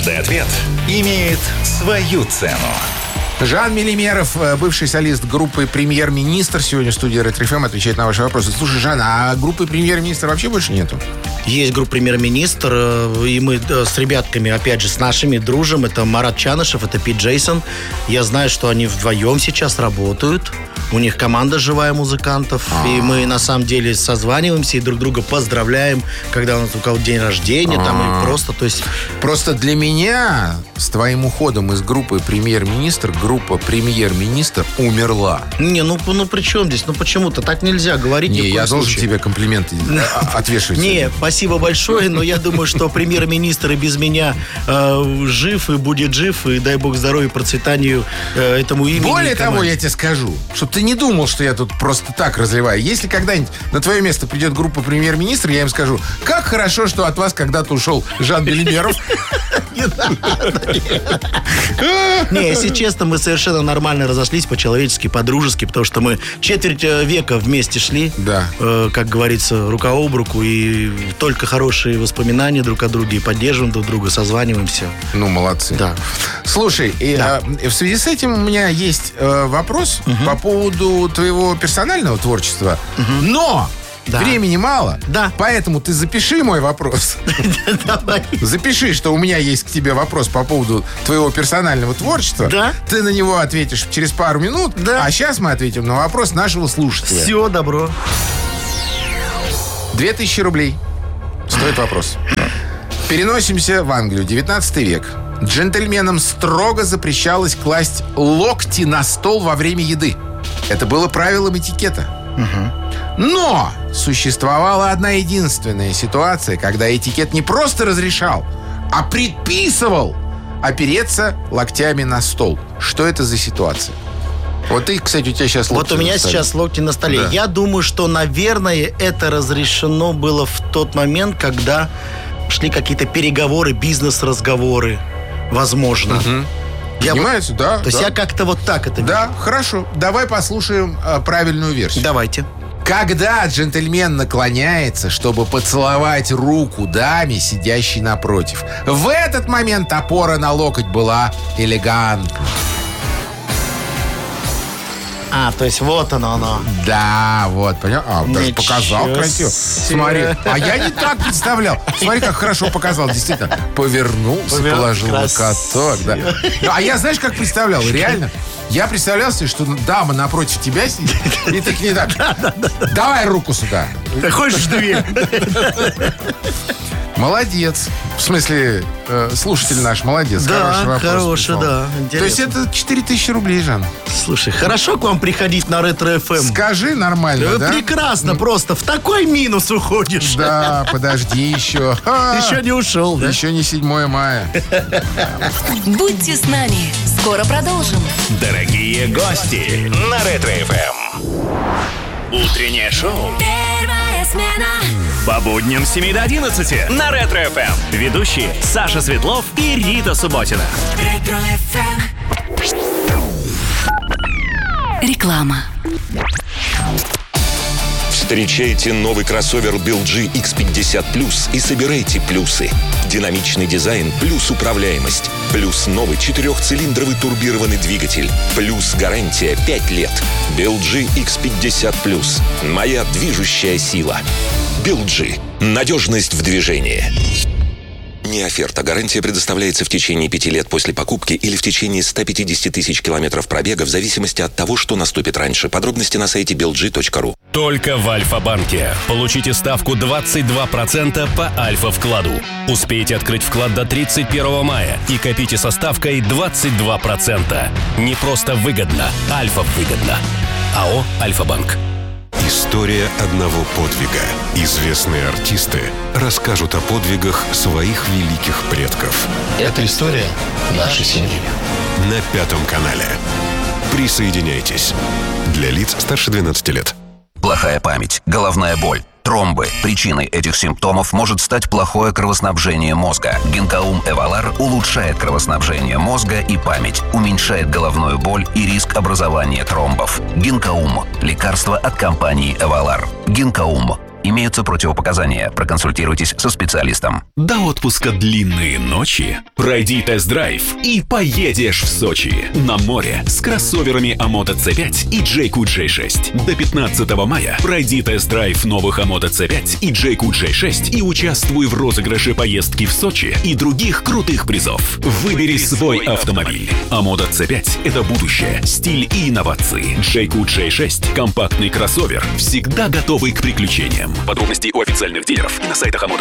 Каждый ответ имеет свою цену. Жан Мелимеров, бывший солист группы «Премьер-министр», сегодня в студии Ретро-ФМ отвечает на ваши вопросы. Слушай, Жан, а группы «Премьер-министр» вообще больше нету? Есть группа «Премьер-министр», и мы с ребятками, опять же, с нашими дружим. Это Марат Чанышев, это Пит Джейсон. Я знаю, что они вдвоем сейчас работают. У них команда живая музыкантов. И мы, на самом деле, созваниваемся и друг друга поздравляем, когда у кого день рождения. Там и просто, то есть... Просто для меня с твоим уходом из группы «Премьер-министр» группа «Премьер-министр» умерла. Не, ну при чем здесь? Ну почему-то так нельзя говорить. Не, я должен тебе комплименты отвешивать. Не, спасибо большое, но я думаю, что премьер-министр и без меня жив и будет жив, и дай бог здоровья и процветанию этому имени. Более того, я тебе скажу, что ты не думал, что я тут просто так разливаю. Если когда-нибудь на твое место придет группа «Премьер-министр», я им скажу, как хорошо, что от вас когда-то ушел Жан Мелимеров. Не, если честно, мы совершенно нормально разошлись по-человечески, по-дружески, потому что мы четверть века вместе шли, как говорится, рука об руку, и только хорошие воспоминания друг о друге, и поддерживаем друг друга, созваниваемся. Ну, молодцы. Да. Слушай, в связи с этим у меня есть вопрос по поводу твоего персонального творчества, но... Да. Времени мало, да. Поэтому ты запиши мой вопрос. Давай. Запиши, что у меня есть к тебе вопрос по поводу твоего персонального творчества. Да. Ты на него ответишь через пару минут, да. А сейчас мы ответим на вопрос нашего слушателя. Все, добро. 2000 рублей стоит вопрос. Переносимся в Англию, 19 век. Джентльменам строго запрещалось класть локти на стол во время еды. Это было правилом этикета. Но существовала одна единственная ситуация, когда этикет не просто разрешал, а предписывал опереться локтями на стол. Что это за ситуация? Вот ты, кстати, у тебя сейчас локти. Вот у меня сейчас локти на столе. Да. Я думаю, что, наверное, это разрешено было в тот момент, когда шли какие-то переговоры, бизнес-разговоры. Возможно. Понимаете, да. То есть я как-то вот так это вижу. Да, хорошо. Давай послушаем правильную версию. Давайте. Когда джентльмен наклоняется, чтобы поцеловать руку даме, сидящей напротив, в этот момент опора на локоть была элегантна. То есть вот оно. Да, вот, понял? Даже показал красиво. Смотри, а я не так представлял. Смотри, как хорошо показал, действительно. Повернулся, положил локоток. Да. А я, знаешь, как представлял? Реально. Я представлял себе, что дама напротив тебя сидит, и так не так. Давай руку сюда. Ты хочешь дверь? Молодец. В смысле, слушатель наш молодец. Да, хороший, да. То есть это 4000 рублей, Жан. Слушай, хорошо к вам приходить на Ретро-ФМ. Скажи нормально, да? Прекрасно, просто в такой минус уходишь. Да, подожди еще. Еще не ушел, да? Еще не 7 мая. Будьте с нами. Скоро продолжим. Дорогие гости на Ретро-ФМ. Утреннее шоу. Первая смена. По будням с 7 до 11 на Ретро-ФМ. Ведущие Саша Светлов и Рита Субботина. Ретро-ФМ. Реклама. Встречайте новый кроссовер BLG X50 Plus и собирайте плюсы. Динамичный дизайн плюс управляемость. Плюс новый 4-цилиндровый турбированный двигатель. Плюс гарантия 5 лет. BLG X50 Plus. Моя движущая сила. BLG. Надежность в движении. Не оферта. Гарантия предоставляется в течение 5 лет после покупки или в течение 150 тысяч километров пробега в зависимости от того, что наступит раньше. Подробности на сайте belg.ru. Только в Альфа-банке. Получите ставку 22% по Альфа-вкладу. Успейте открыть вклад до 31 мая и копите со ставкой 22%. Не просто выгодно, Альфа-выгодно. АО «Альфа-банк». История одного подвига. Известные артисты расскажут о подвигах своих великих предков. Это история нашей семьи. На 5 канале. Присоединяйтесь. Для лиц старше 12 лет. Плохая память, головная боль, тромбы. Причиной этих симптомов может стать плохое кровоснабжение мозга. Гинкаум Эвалар улучшает кровоснабжение мозга и память, уменьшает головную боль и риск образования тромбов. Гинкаум – лекарство от компании Эвалар. Гинкаум. Имеются противопоказания. Проконсультируйтесь со специалистом. До отпуска длинные ночи. Пройди тест-драйв и поедешь в Сочи. На море с кроссоверами Amoda C5 и JQ J6. До 15 мая пройди тест-драйв новых Amoda C5 и JQ J6 и участвуй в розыгрыше поездки в Сочи и других крутых призов. Выбери свой автомобиль. Amoda C5 – это будущее, стиль и инновации. JQ J6 – компактный кроссовер, всегда готовый к приключениям. Подробности у официальных дилеров и на сайтах Amoda.